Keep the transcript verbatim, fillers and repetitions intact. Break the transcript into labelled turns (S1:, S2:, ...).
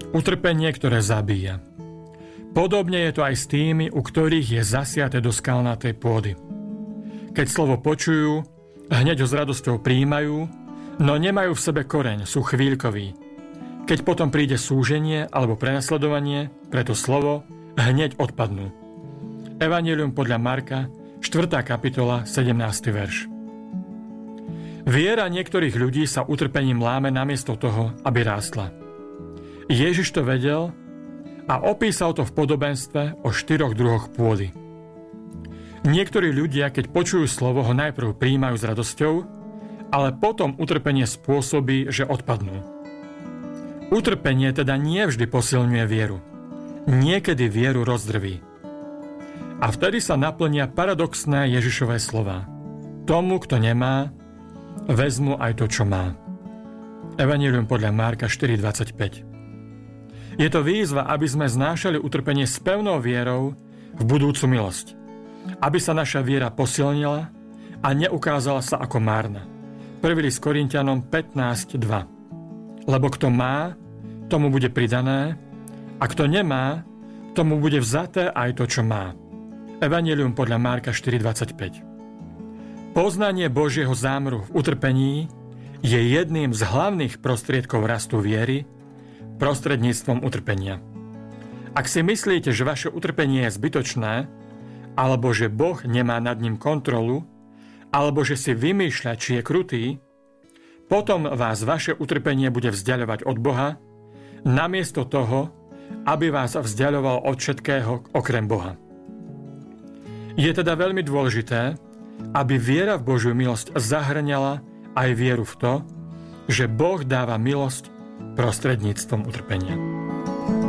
S1: Utrpenie, ktoré zabíja. Podobne je to aj s tými, u ktorých je zasiaté do skalnatej pôdy. Keď slovo počujú, hneď ho s radosťou prijímajú, no nemajú v sebe koreň, sú chvíľkoví. Keď potom príde súženie alebo prenasledovanie, preto slovo, hneď odpadnú. Evanjelium podľa Marka, štvrtá kapitola, sedemnásty verš. Viera niektorých ľudí sa utrpením láme namiesto toho, aby rástla. Ježiš to vedel a opísal to v podobenstve o štyroch druhoch pôdy. Niektorí ľudia, keď počujú slovo, ho najprv prijímajú s radosťou, ale potom utrpenie spôsobí, že odpadnú. Utrpenie teda nie vždy posilňuje vieru. Niekedy vieru rozdrví. A vtedy sa naplnia paradoxné Ježišové slová. Tomu, kto nemá, vezmu aj to, čo má. Evanjelium podľa Marka štyri dvadsaťpäť. Je to výzva, aby sme znášali utrpenie s pevnou vierou v budúcu milosť. Aby sa naša viera posilnila a neukázala sa ako márna. prvý list Korinťanom pätnásť dva. Lebo kto má, tomu bude pridané, a kto nemá, tomu bude vzaté aj to, čo má. Evanjelium podľa Marka štyri dvadsaťpäť. Poznanie Božieho zámeru v utrpení je jedným z hlavných prostriedkov rastu viery prostredníctvom utrpenia. Ak si myslíte, že vaše utrpenie je zbytočné, alebo že Boh nemá nad ním kontrolu, alebo že si vymýšľa, či je krutý, potom vás vaše utrpenie bude vzdiaľovať od Boha, namiesto toho, aby vás vzdiaľoval od všetkého okrem Boha. Je teda veľmi dôležité, aby viera v Božiu milosť zahrňala aj vieru v to, že Boh dáva milosť prostredníctvom utrpenia.